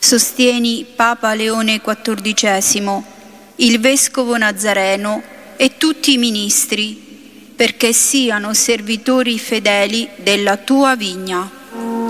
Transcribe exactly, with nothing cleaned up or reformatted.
Sostieni Papa Leone quattordicesimo, il Vescovo Nazareno e tutti i ministri, perché siano servitori fedeli della tua vigna.